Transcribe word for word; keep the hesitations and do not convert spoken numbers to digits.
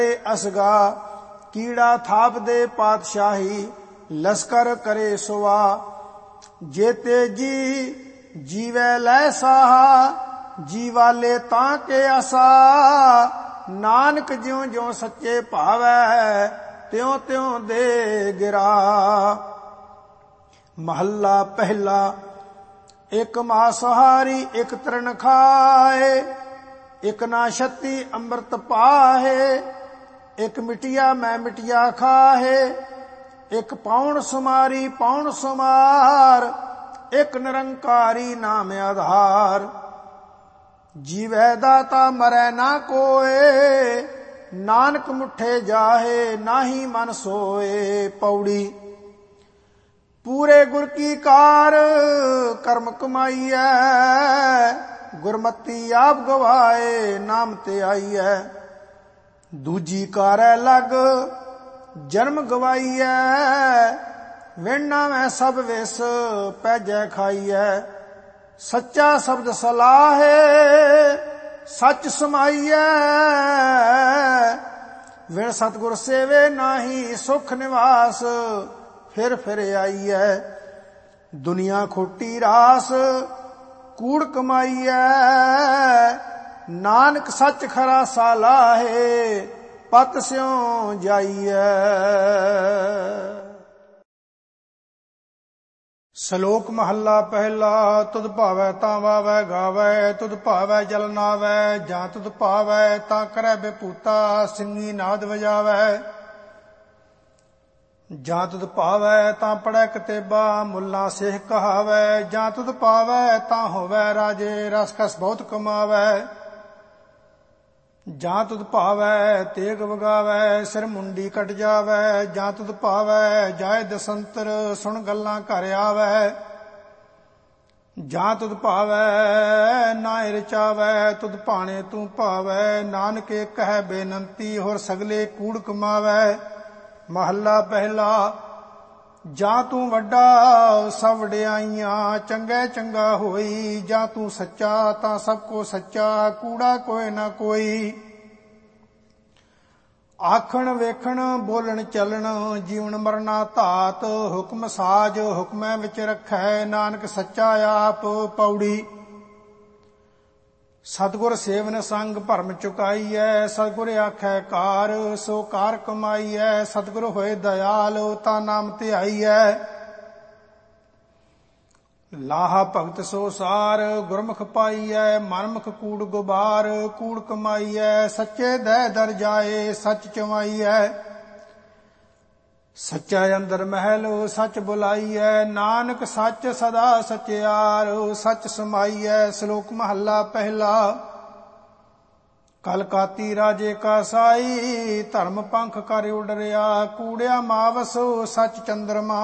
असगा कीड़ा थाप दे पातशाही लश्कर करे सुवा जेते जी जीवे लै साहा जीवा ले तां के आसा नानक ज्यों ज्यों सच्चे भावै त्यों त्यों दे गिरा। महला पहला एक मांसाहारी एक तृण खाए एक ना छत्ती अमृत पाहे एक मिटिया मैं मिटिया खाहे एक पाउण सुमारी पाउण सुमार एक निरंकारी नाम आधार। जीवै दाता मरै ना कोए नानक मुठे जाहे नाही मन सोए। पौड़ी पूरे गुर की कार कर्म कमाईऐ गुरमती आप गवाए नाम ते आईऐ। दूजी कार लग जन्म गवाईऐ वेना मैं सब विस पैजै खाईऐ। सच्चा शब्द सलाहे सच समाईऐ विण सतगुर सेवे नाही सुख निवास फिर फिर आईऐ। दुनिया खोटी रास कूड़ कमाईऐ नानक सच खरा सालाहे पत स्यों जाईऐ। श्लोक महला पहला तुध भावै तां वावै गावै तुध भावै जल नावै जां तुध भावै तां करै बेपूता सिंगी नाद वजावै। जां तुध भावै तां पढ़ै कतेबा मुल्लां सेह कहावै जां तुध भावै तां होवै राजे रस कस बहुत कमावै। जां तुध भावै तेग वगावै सिर मुंडी कट जावै जां तुध भावै जाए दसंतर सुन गल्लां घर आवै। जां तुध भावै नाए रचावै तुध भाणे तू भावै नानक कहै बेनंती होर सगले कूड़ कमावै। महला पहला जां तू वड्डा सब वड्याइयां चंगे चंगा होई जां तू सच्चा तां सब को सच्चा कूड़ा कोई ना कोई। आखण वेखण बोलण चलन जीवन मरना धात हुक्म साज हुक्मै विच रखै नानक सच्चा आप। पौड़ी सतगुर सेवन संग भरम चुकाईऐ सतगुर आखै कार सो कार कमाईऐ। सतगुर होए दयाल ता नाम ध्याईऐ। लाहा भगत सो सार गुरमुख पाईऐ मनमुख कूड़ गुबार कूड़ कमाईऐ। सच्चे दह दर जाए सच चवाईऐ सच्चा अंदर महल सच बुलाईऐ नानक सच सदा सचियार सच समाईऐ। श्लोक महला पहला कलकाती राजे का साई धर्म पंख कर उडरिया कूड़िया मावस सच चंद्रमा।